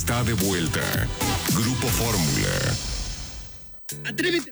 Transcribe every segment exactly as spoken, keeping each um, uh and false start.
está de vuelta. Grupo Fórmula. Atrévete.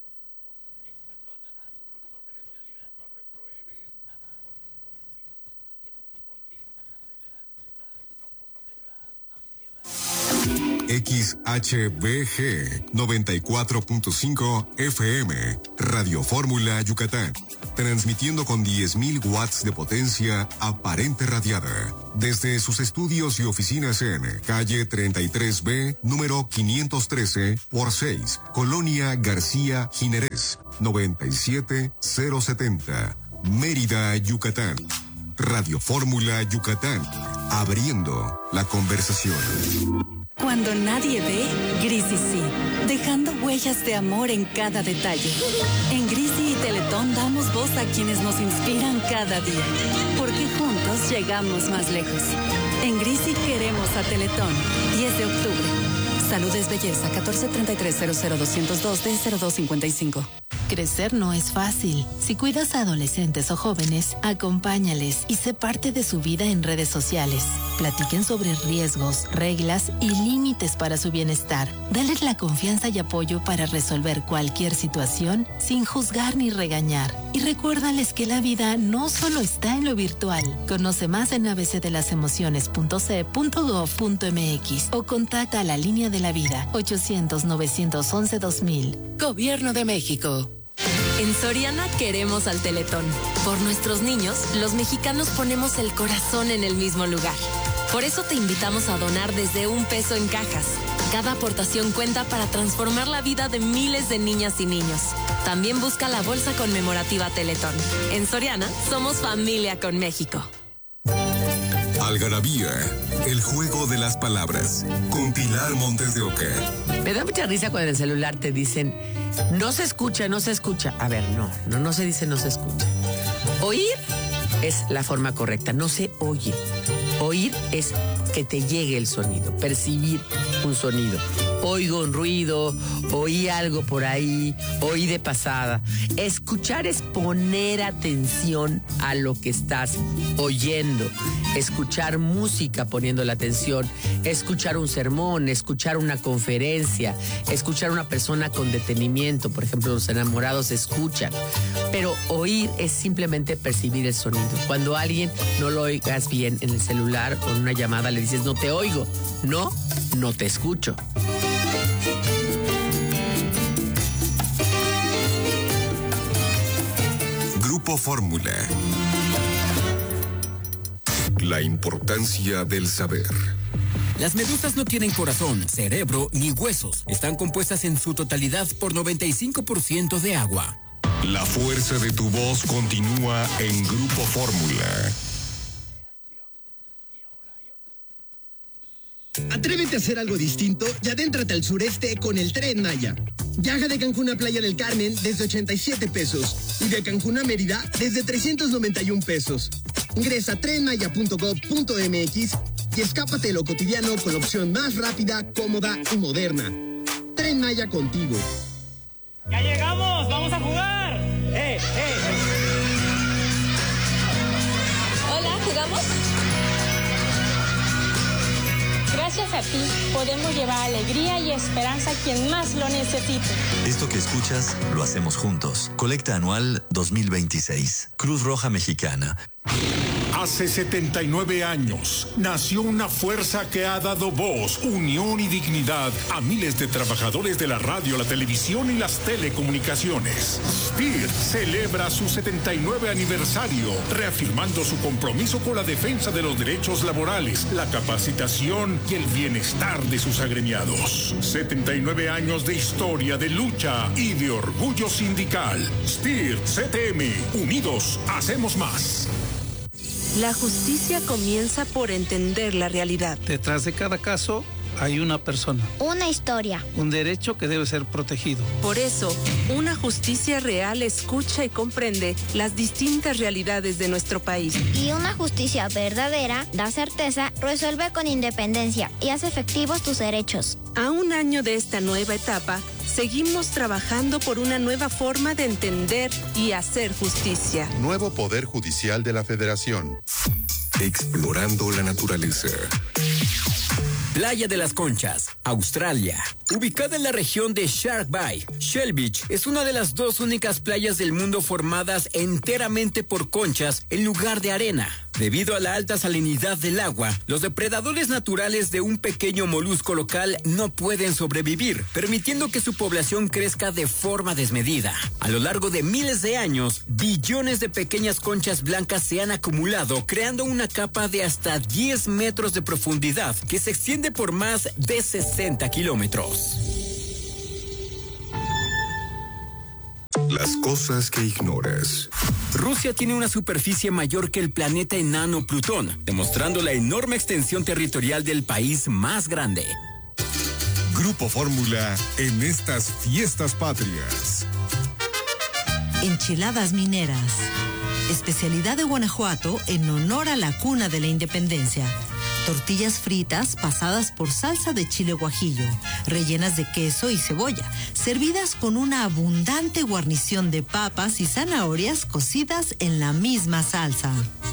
X H B G noventa y cuatro punto cinco F M, Radio Fórmula Yucatán, transmitiendo con diez mil watts de potencia aparente radiada, desde sus estudios y oficinas en calle treinta y tres B, número quinientos trece por seis, Colonia García Jiménez, noventa y siete mil setenta, Mérida, Yucatán. Radio Fórmula Yucatán, abriendo la conversación. Cuando nadie ve, Grisi sí, dejando huellas de amor en cada detalle. En Grisi y Teletón damos voz a quienes nos inspiran cada día, porque juntos llegamos más lejos. En Grisi queremos a Teletón. diez de octubre. Salud es belleza. catorce treinta y tres cero cero doscientos dos D cero dos cincuenta y cinco. Crecer no es fácil. Si cuidas a adolescentes o jóvenes, acompáñales y sé parte de su vida en redes sociales. Platiquen sobre riesgos, reglas y límites para su bienestar. Dales la confianza y apoyo para resolver cualquier situación sin juzgar ni regañar. Y recuérdales que la vida no solo está en lo virtual. Conoce más en a b c de las emociones punto c punto gov punto m x o contacta a la línea de la vida ochocientos novecientos once dos mil. Gobierno de México. En Soriana queremos al Teletón. Por nuestros niños, los mexicanos ponemos el corazón en el mismo lugar. Por eso te invitamos a donar desde un peso en cajas. Cada aportación cuenta para transformar la vida de miles de niñas y niños. También busca la bolsa conmemorativa Teletón. En Soriana, somos familia con México. Algarabía, el juego de las palabras, con Pilar Montes de Oca. Me da mucha risa cuando en el celular te dicen, no se escucha, no se escucha. A ver, no, no, no se dice no se escucha. Oír es la forma correcta, no se oye. Oír es que te llegue el sonido, percibir un sonido. Oigo un ruido, oí algo por ahí, oí de pasada. Escuchar es poner atención a lo que estás oyendo. Escuchar música poniendo la atención, escuchar un sermón, escuchar una conferencia, escuchar a una persona con detenimiento. Por ejemplo, los enamorados escuchan. Pero oír es simplemente percibir el sonido. Cuando a alguien no lo oigas bien en el celular o en una llamada le dices, no te oigo. No, no te escucho. Grupo Fórmula. La importancia del saber. Las medusas no tienen corazón, cerebro ni huesos. Están compuestas en su totalidad por noventa y cinco por ciento de agua. La fuerza de tu voz continúa en Grupo Fórmula. Atrévete a hacer algo distinto y adéntrate al sureste con el Tren Maya. Viaja de Cancún a Playa del Carmen desde ochenta y siete pesos y de Cancún a Mérida desde trescientos noventa y un pesos. Ingresa a tren maya punto gov punto m x y escápate de lo cotidiano con la opción más rápida, cómoda y moderna. Tren Maya contigo. ¡Ya llegamos! ¡Vamos a jugar! ¡Eh, eh! Hola, ¿jugamos? Gracias a ti, podemos llevar alegría y esperanza a quien más lo necesite. Esto que escuchas, lo hacemos juntos. Colecta anual dos mil veintiséis. Cruz Roja Mexicana. Hace setenta y nueve años nació una fuerza que ha dado voz, unión y dignidad a miles de trabajadores de la radio, la televisión y las telecomunicaciones. S P I R celebra su setenta y nueve aniversario, reafirmando su compromiso con la defensa de los derechos laborales, la capacitación y el bienestar de sus agremiados. setenta y nueve años de historia, de lucha y de orgullo sindical. S P I R C T M, unidos hacemos más. La justicia comienza por entender la realidad. Detrás de cada caso hay una persona. Una historia. Un derecho que debe ser protegido. Por eso, una justicia real escucha y comprende las distintas realidades de nuestro país. Y una justicia verdadera da certeza, resuelve con independencia y hace efectivos tus derechos. A un año de esta nueva etapa, seguimos trabajando por una nueva forma de entender y hacer justicia. Nuevo Poder Judicial de la Federación. Explorando la naturaleza. Playa de las Conchas, Australia. Ubicada en la región de Shark Bay, Shell Beach es una de las dos únicas playas del mundo formadas enteramente por conchas en lugar de arena. Debido a la alta salinidad del agua, los depredadores naturales de un pequeño molusco local no pueden sobrevivir, permitiendo que su población crezca de forma desmedida. A lo largo de miles de años, billones de pequeñas conchas blancas se han acumulado, creando una capa de hasta diez metros de profundidad que se extiende por más de sesenta kilómetros. Las cosas que ignoras. Rusia tiene una superficie mayor que el planeta enano Plutón, demostrando la enorme extensión territorial del país más grande. Grupo Fórmula en estas fiestas patrias. Enchiladas mineras. Especialidad de Guanajuato en honor a la cuna de la independencia. Tortillas fritas pasadas por salsa de chile guajillo, rellenas de queso y cebolla, servidas con una abundante guarnición de papas y zanahorias cocidas en la misma salsa.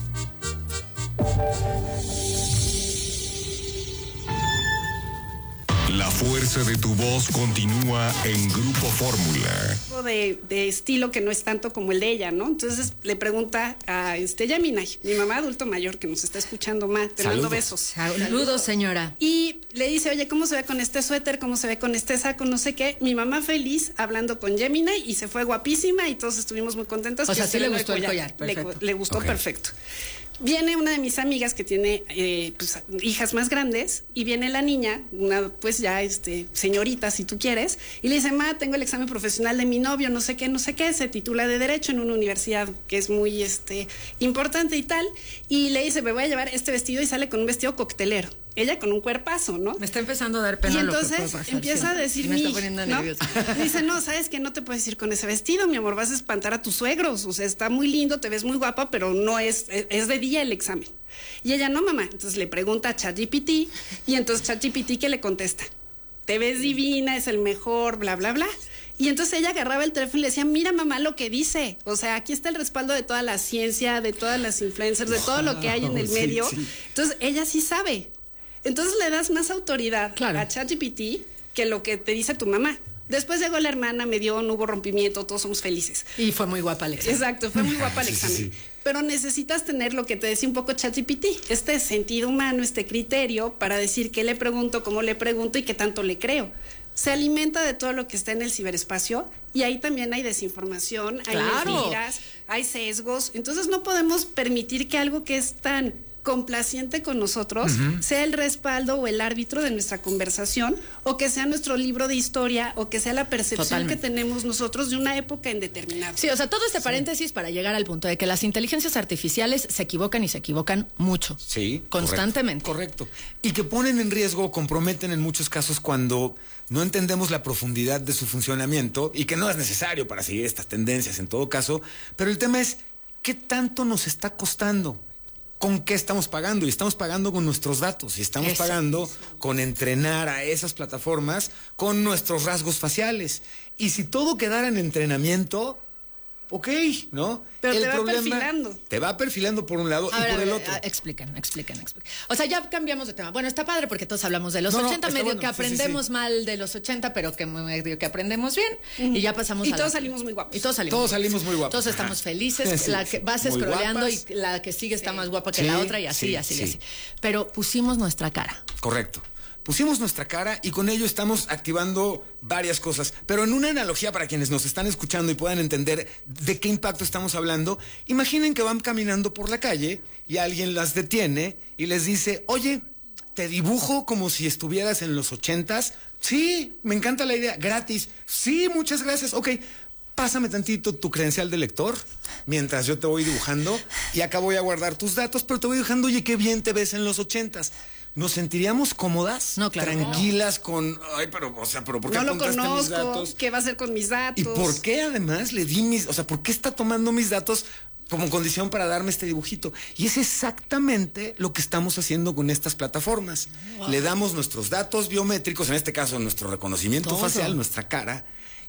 La fuerza de tu voz continúa en Grupo Fórmula. De, de estilo que no es tanto como el de ella, ¿no? Entonces le pregunta a este Yamina, mi mamá adulto mayor que nos está escuchando, ma, te mando besos. Saludos, señora. Y le dice, oye, ¿cómo se ve con este suéter? ¿Cómo se ve con este saco? No sé qué. Mi mamá feliz hablando con Yamina y se fue guapísima y todos estuvimos muy contentos. O sea, sí le gustó el collar. Le, le gustó okay. Perfecto. Viene una de mis amigas que tiene eh, pues, hijas más grandes y viene la niña, una pues ya este, señorita si tú quieres, y le dice, ma, tengo el examen profesional de mi novio, no sé qué, no sé qué, se titula de Derecho en una universidad que es muy este, importante y tal, y le dice, me voy a llevar este vestido y sale con un vestido coctelero. Ella con un cuerpazo, ¿no? Me está empezando a dar pena. Y entonces lo que puede pasar, empieza sí. a decir, me mi, está poniendo ¿no? nerviosa. Dice, no, ¿sabes qué? No te puedes ir con ese vestido, mi amor, vas a espantar a tus suegros. O sea, está muy lindo, te ves muy guapa, pero no es, es de día el examen. Y ella, no, mamá. Entonces le pregunta a ChatGPT y entonces ChatGPT, ¿qué le contesta? Te ves divina, es el mejor, bla, bla, bla. Y entonces ella agarraba el teléfono y le decía, mira mamá lo que dice. O sea, aquí está el respaldo de toda la ciencia, de todas las influencers, de todo lo que hay en el sí, medio. Sí. Entonces ella sí sabe. Entonces le das más autoridad claro. a ChatGPT que lo que te dice tu mamá. Después llegó la hermana, me dio, no hubo rompimiento, todos somos felices. Y fue muy guapa el examen. Exacto, fue muy guapa el sí, examen. sí, sí. Pero necesitas tener lo que te decía un poco ChatGPT, este sentido humano, este criterio para decir qué le pregunto, cómo le pregunto y qué tanto le creo. Se alimenta de todo lo que está en el ciberespacio y ahí también hay desinformación, hay claro. mentiras, hay sesgos. Entonces no podemos permitir que algo que es tan complaciente con nosotros uh-huh. sea el respaldo o el árbitro de nuestra conversación o que sea nuestro libro de historia o que sea la percepción Totalmente. Que tenemos nosotros de una época indeterminada. Sí, o sea, todo este sí. paréntesis para llegar al punto de que las inteligencias artificiales se equivocan y se equivocan mucho. Sí. Constantemente. Correcto. correcto. Y que ponen en riesgo, comprometen en muchos casos cuando no entendemos la profundidad de su funcionamiento y que no es necesario para seguir estas tendencias en todo caso, pero el tema es, ¿qué tanto nos está costando? ¿Con qué estamos pagando? Y estamos pagando con nuestros datos. Y estamos Eso. pagando con entrenar a esas plataformas con nuestros rasgos faciales. Y si todo quedara en entrenamiento, ok, ¿no? Pero el te va problema, perfilando. Te va perfilando por un lado a y ver, por a el ver, otro. A, expliquen, expliquen, expliquen. O sea, ya cambiamos de tema. Bueno, está padre porque todos hablamos de los no, ochenta, no, medio bueno, que aprendemos sí, sí, sí. mal de los ochenta, pero que medio que aprendemos bien. Uh-huh. Y ya pasamos y a todos la... salimos muy guapos. Y todos salimos, todos muy, salimos muy guapos. Todos estamos felices. Sí, la que vas scrolleando y la que sigue está más guapa que sí, la otra y así, sí, así, sí. así. Pero pusimos nuestra cara. Correcto. Pusimos nuestra cara y con ello estamos activando varias cosas. Pero en una analogía para quienes nos están escuchando y puedan entender de qué impacto estamos hablando, imaginen que van caminando por la calle y alguien las detiene y les dice, oye, ¿te dibujo como si estuvieras en los ochentas? Sí, me encanta la idea. Gratis. Sí, muchas gracias. Ok, pásame tantito tu credencial de lector mientras yo te voy dibujando y acá voy a guardar tus datos, pero te voy dibujando, oye, qué bien te ves en los ochentas. ¿Nos sentiríamos cómodas? No, claro. Tranquilas no. con... Ay, pero, o sea, pero ¿por qué no lo apuntaste conozco, mis datos? ¿Qué va a hacer con mis datos? ¿Y por qué además le di mis... O sea, ¿por qué está tomando mis datos como condición para darme este dibujito? Y es exactamente lo que estamos haciendo con estas plataformas. Wow. Le damos nuestros datos biométricos, en este caso nuestro reconocimiento Todo. facial, nuestra cara,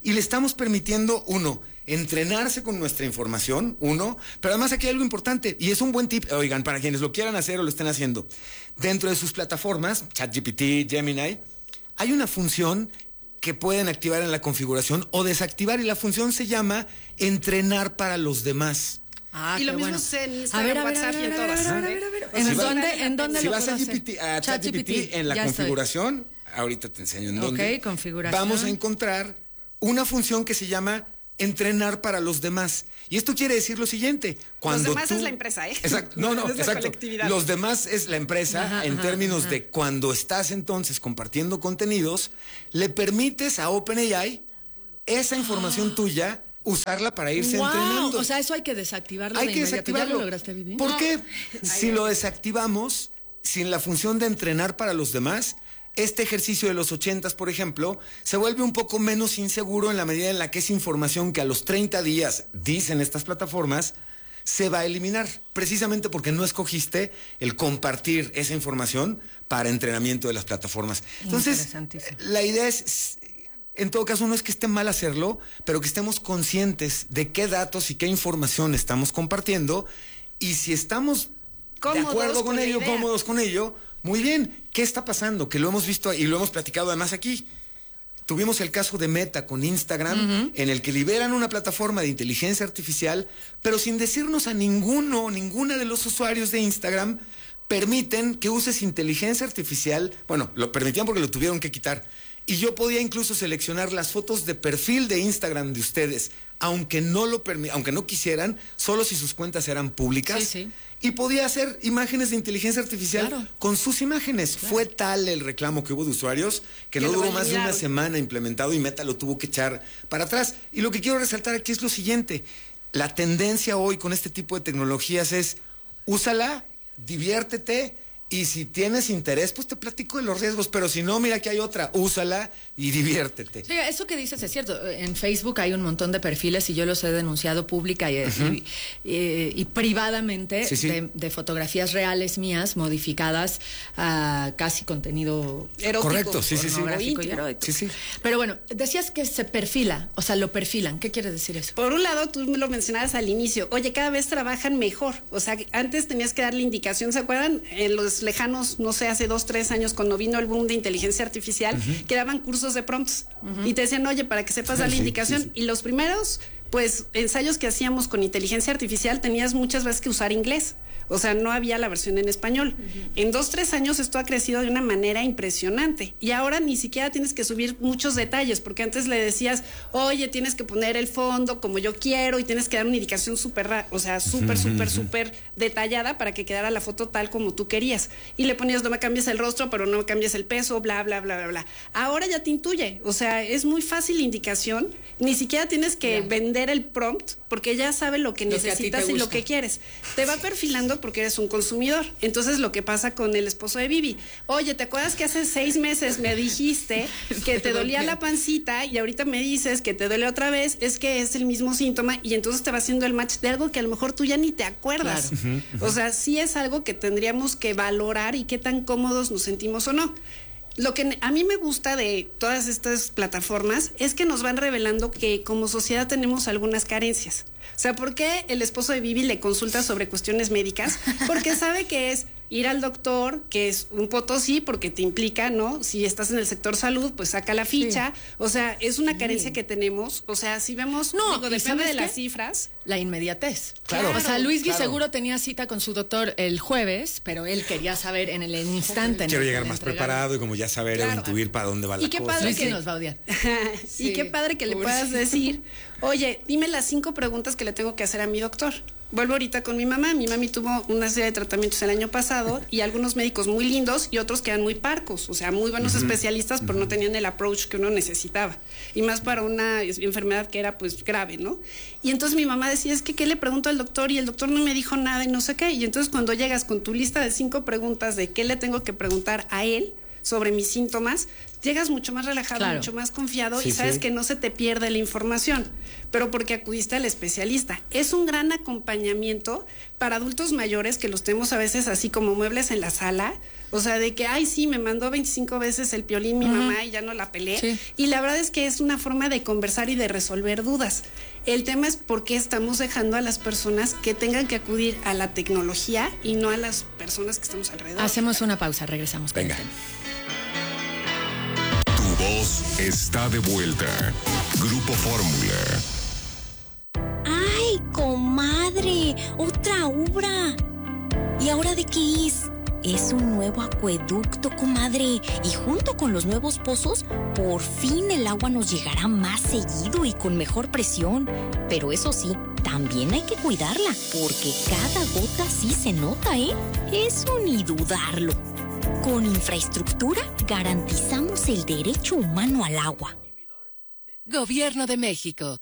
y le estamos permitiendo, uno, entrenarse con nuestra información, uno, pero además aquí hay algo importante, y es un buen tip, oigan, para quienes lo quieran hacer o lo estén haciendo. Dentro de sus plataformas, ChatGPT, Gemini, hay una función que pueden activar en la configuración o desactivar, y la función se llama entrenar para los demás. Ah, y lo mismo bueno. sé en A Instagram, ver, a ver, WhatsApp a ver, y en a ver, todas. a ver, a ver, a ver. ¿En ¿En si dónde, vas, ¿en dónde si lo vas puedo a, hacer? GPT, a ChatGPT en la ya configuración, estoy. Ahorita te enseño en dónde. Ok, configuración. Vamos a encontrar una función que se llama entrenar para los demás. Y esto quiere decir lo siguiente. Cuando los demás tú, es la empresa, ¿eh? Exacto, no, no, es la exacto. colectividad. Los demás es la empresa Ajá, en ajá, términos ajá. de cuando estás entonces compartiendo contenidos, le permites a OpenAI esa información tuya usarla para irse Wow, entrenando. o sea, eso hay que desactivarlo Hay de que inmediato. ¿Ya desactivarlo. lo lograste, Vivi? ¿Por No. qué? Si lo desactivamos, sin la función de entrenar para los demás, este ejercicio de los ochentas, por ejemplo, se vuelve un poco menos inseguro en la medida en la que esa información que a los treinta días, dicen estas plataformas, se va a eliminar, precisamente porque no escogiste el compartir esa información para entrenamiento de las plataformas. Entonces, la idea es, en todo caso, no es que esté mal hacerlo, pero que estemos conscientes de qué datos y qué información estamos compartiendo, y si estamos Cómodos de acuerdo con, con la ello, idea. cómodos con ello, muy bien. ¿Qué está pasando? Que lo hemos visto y lo hemos platicado además aquí. Tuvimos el caso de Meta con Instagram, uh-huh. en el que liberan una plataforma de inteligencia artificial, pero sin decirnos a ninguno, ninguna de los usuarios de Instagram, permiten que uses inteligencia artificial. Bueno, lo permitían porque lo tuvieron que quitar. Y yo podía incluso seleccionar las fotos de perfil de Instagram de ustedes, aunque no lo permi- aunque no quisieran, solo si sus cuentas eran públicas. Sí, sí. Y podía hacer imágenes de inteligencia artificial Claro. con sus imágenes. Claro. Fue tal el reclamo que hubo de usuarios que, Que no lo duró más de una eliminaron. semana implementado y Meta lo tuvo que echar para atrás. Y lo que quiero resaltar aquí es lo siguiente. La tendencia hoy con este tipo de tecnologías es úsala, diviértete, y si tienes interés, pues te platico de los riesgos, pero si no, mira que hay otra, úsala y diviértete. Sí, eso que dices es cierto. En Facebook hay un montón de perfiles y yo los he denunciado pública y, Uh-huh. y, y- y privadamente Sí, sí. De, de fotografías reales mías modificadas a casi contenido Erótico. Correcto, sí, sí, sí. pornográfico y íntimo. erótico. Sí, sí. Pero bueno, decías que se perfila, o sea, lo perfilan. ¿Qué quiere decir eso? Por un lado, tú me lo mencionabas al inicio, oye, cada vez trabajan mejor. O sea, antes tenías que darle indicación, ¿se acuerdan? En los lejanos, no sé, hace dos, tres años, cuando vino el boom de inteligencia artificial, uh-huh. que daban cursos de prompts. Uh-huh. Y te decían, oye, para que sepas darle Sí, indicación. sí, sí. Y los primeros, pues, ensayos que hacíamos con inteligencia artificial, tenías muchas veces que usar inglés. O sea, no había la versión en español. Uh-huh. En dos, tres años esto ha crecido de una manera impresionante. Y ahora ni siquiera tienes que subir muchos detalles, porque antes le decías, oye, tienes que poner el fondo como yo quiero y tienes que dar una indicación súper, ra- o sea, súper, Uh-huh. súper, súper detallada para que quedara la foto tal como tú querías. Y le ponías, no me cambies el rostro, pero no me cambies el peso, bla, bla, bla, bla, bla. Ahora ya te intuye. O sea, es muy fácil la indicación. Ni siquiera tienes que Ya. vender el prompt, porque ya sabe lo que Lo que a ti te necesitas y lo gusta. que quieres. Te va perfilando porque eres un consumidor. Entonces, lo que pasa con el esposo de Vivi, oye, ¿te acuerdas que hace seis meses me dijiste que te dolía la pancita y ahorita me dices que te duele otra vez? Es que es el mismo síntoma y entonces te va haciendo el match de algo que a lo mejor tú ya ni te acuerdas. Claro. O sea, sí es algo que tendríamos que valorar y qué tan cómodos nos sentimos o no. Lo que a mí me gusta de todas estas plataformas es que nos van revelando que como sociedad tenemos algunas carencias. O sea, ¿por qué el esposo de Vivi le consulta sobre cuestiones médicas? Porque sabe que es ir al doctor, que es un potosí, porque te implica, ¿no? Si estás en el sector salud, pues saca la ficha. Sí. O sea, es una carencia sí. que tenemos. O sea, si vemos, no, digo, depende de qué? las cifras. La inmediatez. Claro. O sea, Luis claro. seguro tenía cita con su doctor el jueves, pero él quería saber en el instante. Quiero en el llegar que más le preparado y como ya saber Claro. o intuir para dónde va la Y qué cosa. padre Luis que sí nos va a odiar. Sí. Y qué padre que le puedas decir, oye, dime las cinco preguntas que le tengo que hacer a mi doctor. Vuelvo ahorita con mi mamá. Mi mami tuvo una serie de tratamientos el año pasado y algunos médicos muy lindos y otros que eran muy parcos, o sea, muy buenos uh-huh. especialistas, pero uh-huh. no tenían el approach que uno necesitaba. Y más para una enfermedad que era pues grave, ¿no? Y entonces mi mamá decía, es que ¿qué le pregunto al doctor? Y el doctor no me dijo nada y no sé qué. Y entonces cuando llegas con tu lista de cinco preguntas de qué le tengo que preguntar a él sobre mis síntomas, llegas mucho más relajado, claro. mucho más confiado sí, y sabes sí. que no se te pierde la información, pero porque acudiste al especialista. Es un gran acompañamiento para adultos mayores que los tenemos a veces así como muebles en la sala, o sea, de que, ay, sí, me mandó veinticinco veces el Piolín mi uh-huh. mamá y ya no la pelé. Sí. Y la verdad es que es una forma de conversar y de resolver dudas. El tema es por qué estamos dejando a las personas que tengan que acudir a la tecnología y no a las personas que estamos alrededor. Hacemos una pausa, regresamos. Venga. Tu voz está de vuelta. Grupo Fórmula. ¡Ay, comadre! ¡Otra obra! ¿Y ahora de qué es? Es un nuevo acueducto, comadre. Y junto con los nuevos pozos, por fin el agua nos llegará más seguido y con mejor presión. Pero eso sí, también hay que cuidarla, porque cada gota sí se nota, ¿eh? Eso ni dudarlo. Con infraestructura garantizamos el derecho humano al agua. Gobierno de México.